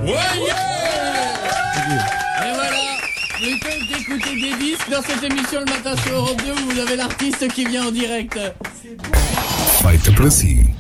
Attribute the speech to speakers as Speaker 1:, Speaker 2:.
Speaker 1: Et voilà, plutôt d'écouter des disques dans cette émission le matin sur Europe 2 où vous avez l'artiste qui vient en direct.
Speaker 2: Feita para si.